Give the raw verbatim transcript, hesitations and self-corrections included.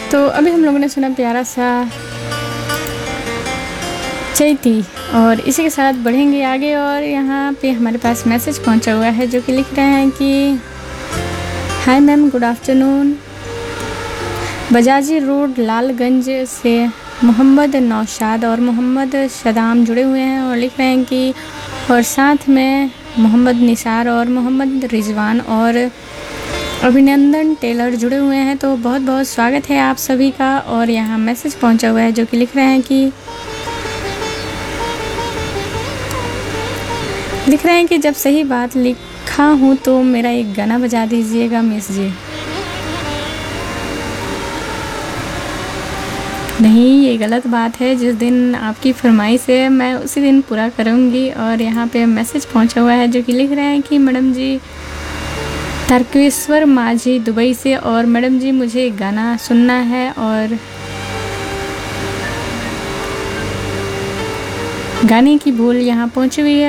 तो अभी हम लोगों ने सुना प्यारा सा चैती, और इसी के साथ बढ़ेंगे आगे। और यहाँ पे हमारे पास मैसेज पहुँचा हुआ है जो कि लिख रहे हैं कि हाय मैम, गुड आफ्टरनून। बजाजी रोड लालगंज से मोहम्मद नौशाद और मोहम्मद शदाम जुड़े हुए हैं और लिख रहे हैं कि और साथ में मोहम्मद निसार और मोहम्मद रिजवान और अभिनंदन टेलर जुड़े हुए हैं। तो बहुत बहुत स्वागत है आप सभी का। और यहाँ मैसेज पहुंचा हुआ है जो कि लिख रहे हैं कि लिख रहे हैं कि जब सही बात लिखा हूँ तो मेरा एक गाना बजा दीजिएगा मिस जी। नहीं, ये गलत बात है। जिस दिन आपकी फरमाइश है मैं उसी दिन पूरा करूँगी। और यहाँ पे मैसेज पहुँचा हुआ है जो कि लिख रहे हैं कि मैडम जी तारकेश्वर माझी दुबई से, और मैडम जी मुझे गाना सुनना है। और गाने की भूल यहाँ पहुँची हुई है।